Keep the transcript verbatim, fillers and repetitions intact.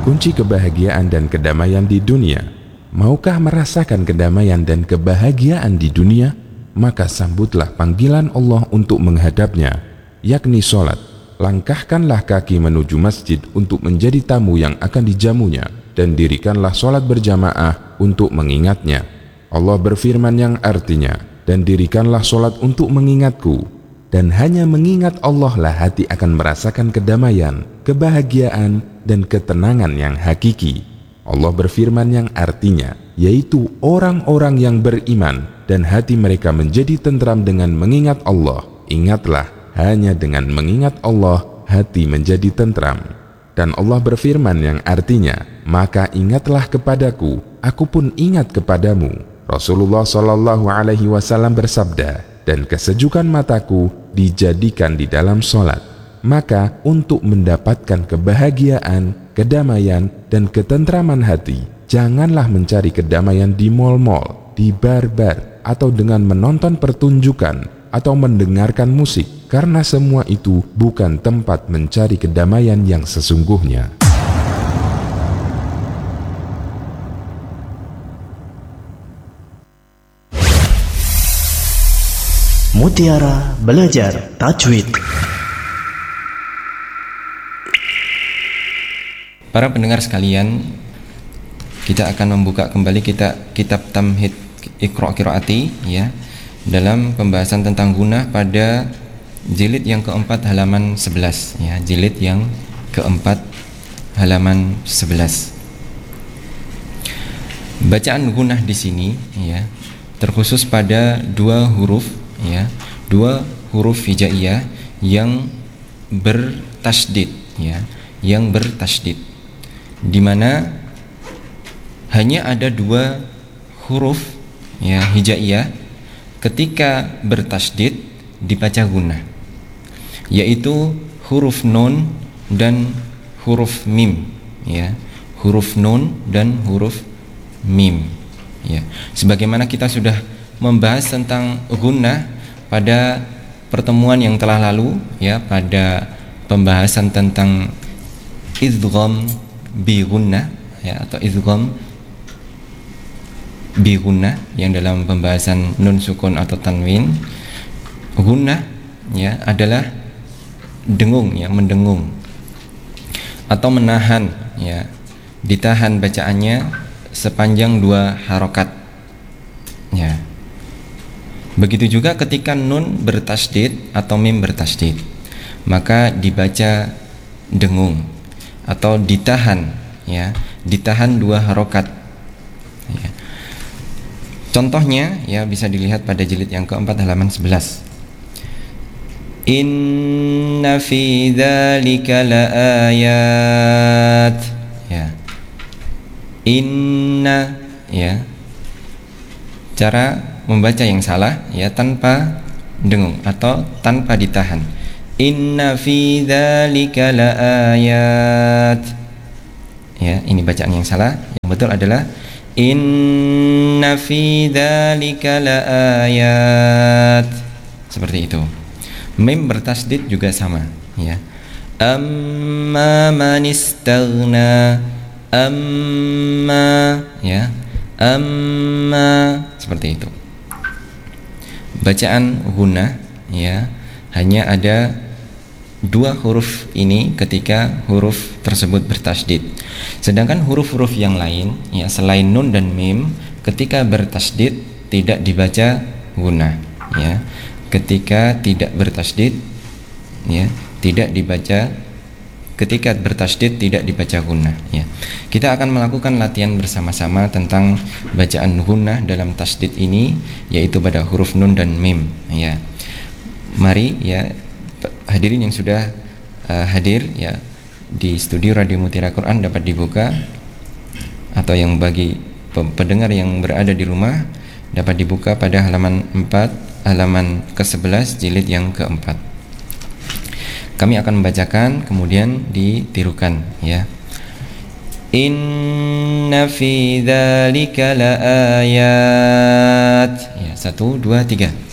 kunci kebahagiaan dan kedamaian di dunia. Maukah merasakan kedamaian dan kebahagiaan di dunia? Maka sambutlah panggilan Allah untuk menghadapnya, yakni sholat. Langkahkanlah kaki menuju masjid untuk menjadi tamu yang akan dijamunya, dan dirikanlah sholat berjamaah untuk mengingatnya. Allah berfirman yang artinya, dan dirikanlah sholat untuk mengingatku. Dan hanya mengingat Allah lah hati akan merasakan kedamaian, kebahagiaan, dan ketenangan yang hakiki. Allah berfirman yang artinya, yaitu orang-orang yang beriman dan hati mereka menjadi tentram dengan mengingat Allah. Ingatlah, hanya dengan mengingat Allah hati menjadi tentram. Dan Allah berfirman yang artinya, maka ingatlah kepadaku, aku pun ingat kepadamu. Rasulullah shallallahu alaihi wasallam bersabda, dan kesejukan mataku dijadikan di dalam sholat. Maka untuk mendapatkan kebahagiaan, kedamaian, dan ketentraman hati, janganlah mencari kedamaian di mal-mal, di bar-bar, atau dengan menonton pertunjukan, atau mendengarkan musik, karena semua itu bukan tempat mencari kedamaian yang sesungguhnya. Mutiara Belajar Tajwid. Para pendengar sekalian, kita akan membuka kembali kita kitab Tamhid Iqra' Qiraati ya, dalam pembahasan tentang gunah pada jilid yang keempat halaman sebelas ya, jilid yang keempat halaman sebelas. Bacaan gunah di sini ya terkhusus pada dua huruf ya, dua huruf hijaiyah yang bertasydid ya, yang bertasydid, di mana hanya ada dua huruf ya hijaiyah ketika bertasydid dibaca gunah, yaitu huruf nun dan huruf mim ya, huruf nun dan huruf mim ya. Sebagaimana kita sudah membahas tentang gunah pada pertemuan yang telah lalu ya, pada pembahasan tentang idgham bi gunnah ya, atau idgham bi gunnah yang dalam pembahasan nun sukun atau tanwin. Gunnah ya adalah dengung ya, mendengung atau menahan ya, ditahan bacaannya sepanjang dua harokat ya. Begitu juga ketika nun bertasydid atau mim bertasydid, maka dibaca dengung atau ditahan ya, ditahan dua harokat ya. Contohnya ya bisa dilihat pada jilid yang keempat halaman sebelas. Inna fi dzalika laayat ya. Inna ya. Cara membaca yang salah ya, tanpa dengung atau tanpa ditahan. Inna fi dzalika laayat ya, ini bacaan yang salah. Yang betul adalah inna fi dzalika laayat, seperti itu. Mim bertasydid juga sama ya. Amma man istaghna, amma ya, amma, seperti itu. Bacaan gunah ya hanya ada dua huruf ini ketika huruf tersebut bertasydid. Sedangkan huruf-huruf yang lain ya selain nun dan mim ketika bertasydid tidak dibaca gunah ya. Ketika tidak bertasydid ya, tidak dibaca, ketika bertasydid tidak dibaca gunah ya. Kita akan melakukan latihan bersama-sama tentang bacaan gunah dalam tasydid ini, yaitu pada huruf nun dan mim ya. Mari ya hadirin yang sudah uh, hadir ya di studio Radio Mutiara Quran dapat dibuka, atau yang bagi pendengar yang berada di rumah dapat dibuka pada halaman empat, halaman ke sebelas jilid yang keempat. Kami akan membacakan kemudian ditirukan ya. Inna fi dzalika laayat ya, satu, dua, tiga.